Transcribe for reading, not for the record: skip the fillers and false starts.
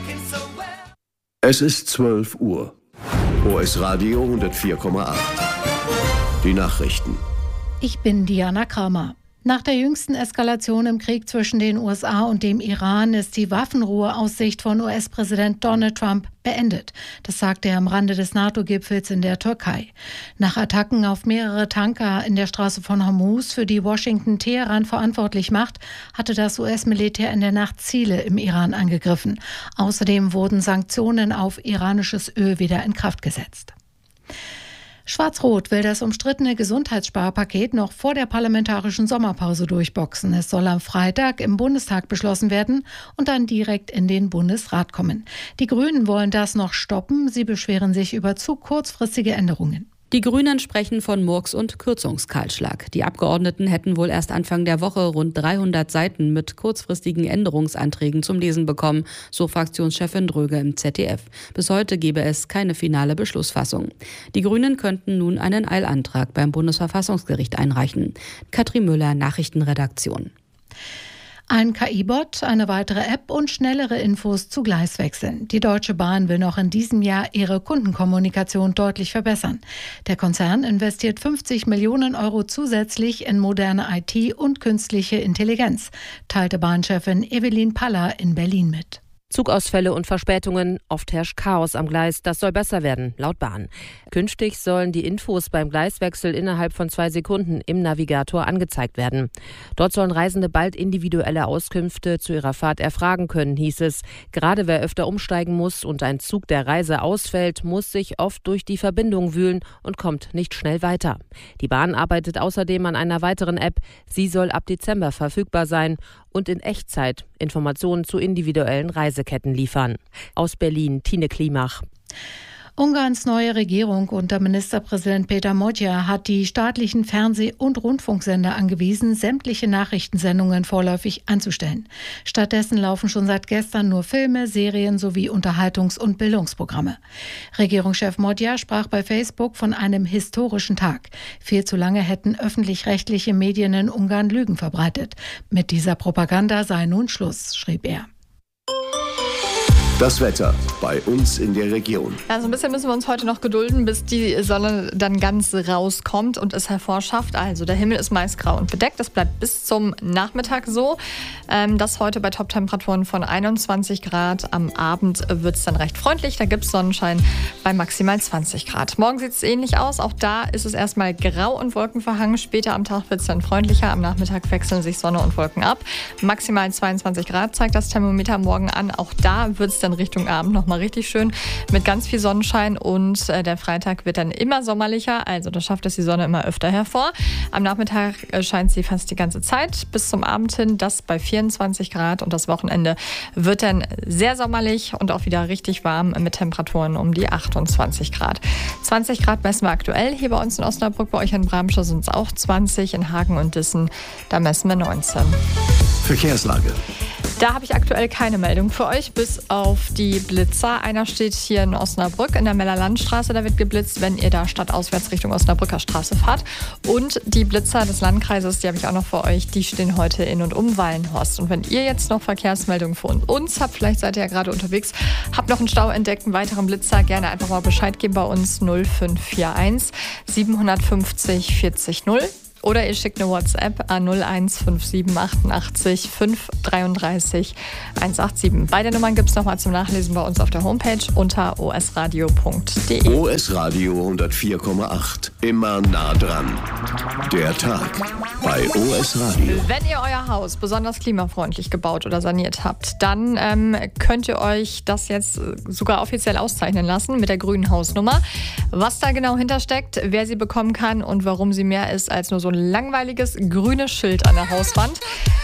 Es ist 12 Uhr. OS Radio 104,8. Die Nachrichten. Ich bin Diana Kramer. Nach der jüngsten Eskalation im Krieg zwischen den USA und dem Iran ist die Waffenruheaussicht von US-Präsident Donald Trump beendet. Das sagte er am Rande des NATO-Gipfels in der Türkei. Nach Attacken auf mehrere Tanker in der Straße von Hormuz, für die Washington Teheran verantwortlich macht, hatte das US-Militär in der Nacht Ziele im Iran angegriffen. Außerdem wurden Sanktionen auf iranisches Öl wieder in Kraft gesetzt. Schwarz-Rot will das umstrittene Gesundheitssparpaket noch vor der parlamentarischen Sommerpause durchboxen. Es soll am Freitag im Bundestag beschlossen werden und dann direkt in den Bundesrat kommen. Die Grünen wollen das noch stoppen. Sie beschweren sich über zu kurzfristige Änderungen. Die Grünen sprechen von Murks- und Kürzungskahlschlag. Die Abgeordneten hätten wohl erst Anfang der Woche rund 300 Seiten mit kurzfristigen Änderungsanträgen zum Lesen bekommen, so Fraktionschefin Dröge im ZDF. Bis heute gebe es keine finale Beschlussfassung. Die Grünen könnten nun einen Eilantrag beim Bundesverfassungsgericht einreichen. Katrin Müller, Nachrichtenredaktion. Ein KI-Bot, eine weitere App und schnellere Infos zu Gleiswechseln. Die Deutsche Bahn will noch in diesem Jahr ihre Kundenkommunikation deutlich verbessern. Der Konzern investiert 50 Millionen Euro zusätzlich in moderne IT und künstliche Intelligenz, teilte Bahnchefin Evelyn Paller in Berlin mit. Zugausfälle und Verspätungen, oft herrscht Chaos am Gleis. Das soll besser werden, laut Bahn. Künftig sollen die Infos beim Gleiswechsel innerhalb von 2 Sekunden im Navigator angezeigt werden. Dort sollen Reisende bald individuelle Auskünfte zu ihrer Fahrt erfragen können, hieß es. Gerade wer öfter umsteigen muss und ein Zug der Reise ausfällt, muss sich oft durch die Verbindung wühlen und kommt nicht schnell weiter. Die Bahn arbeitet außerdem an einer weiteren App. Sie soll ab Dezember verfügbar sein und in Echtzeit Informationen zu individuellen Reiseketten liefern. Aus Berlin, Tine Klimach. Ungarns neue Regierung unter Ministerpräsident Péter Magyar hat die staatlichen Fernseh- und Rundfunksender angewiesen, sämtliche Nachrichtensendungen vorläufig einzustellen. Stattdessen laufen schon seit gestern nur Filme, Serien sowie Unterhaltungs- und Bildungsprogramme. Regierungschef Magyar sprach bei Facebook von einem historischen Tag. Viel zu lange hätten öffentlich-rechtliche Medien in Ungarn Lügen verbreitet. Mit dieser Propaganda sei nun Schluss, schrieb er. Das Wetter bei uns in der Region. Ja, so ein bisschen müssen wir uns heute noch gedulden, bis die Sonne dann ganz rauskommt und es hervorschafft. Also der Himmel ist meist grau und bedeckt. Das bleibt bis zum Nachmittag so. Das heute bei Top-Temperaturen von 21 Grad. Am Abend wird es dann recht freundlich. Da gibt es Sonnenschein bei maximal 20 Grad. Morgen sieht es ähnlich aus. Auch da ist es erstmal grau und wolkenverhangen. Später am Tag wird es dann freundlicher. Am Nachmittag wechseln sich Sonne und Wolken ab. Maximal 22 Grad zeigt das Thermometer morgen an. Auch da wird es dann Richtung Abend nochmal richtig schön mit ganz viel Sonnenschein und der Freitag wird dann immer sommerlicher, also da schafft es die Sonne immer öfter hervor. Am Nachmittag scheint sie fast die ganze Zeit bis zum Abend hin, das bei 24 Grad und das Wochenende wird dann sehr sommerlich und auch wieder richtig warm mit Temperaturen um die 28 Grad. 20 Grad messen wir aktuell hier bei uns in Osnabrück, bei euch in Bramsche sind es auch 20, in Hagen und Dissen, da messen wir 19. Verkehrslage. Da habe ich aktuell keine Meldung für euch, bis auf die Blitzer. Einer steht hier in Osnabrück in der Meller-Landstraße, da wird geblitzt, wenn ihr da stadtauswärts Richtung Osnabrücker Straße fahrt. Und die Blitzer des Landkreises, die habe ich auch noch für euch, die stehen heute in und um Wallenhorst. Und wenn ihr jetzt noch Verkehrsmeldungen für uns habt, vielleicht seid ihr ja gerade unterwegs, habt noch einen Stau entdeckt, einen weiteren Blitzer, gerne einfach mal Bescheid geben bei uns 0541 750 40 0. Oder ihr schickt eine WhatsApp an 0157 88 533 187. Beide Nummern gibt es nochmal zum Nachlesen bei uns auf der Homepage unter osradio.de. OS Radio 104,8. Immer nah dran. Der Tag bei OS Radio. Wenn ihr euer Haus besonders klimafreundlich gebaut oder saniert habt, dann könnt ihr euch das jetzt sogar offiziell auszeichnen lassen mit der grünen Hausnummer. Was da genau hintersteckt, wer sie bekommen kann und warum sie mehr ist als nur so ein langweiliges grünes Schild an der Hauswand.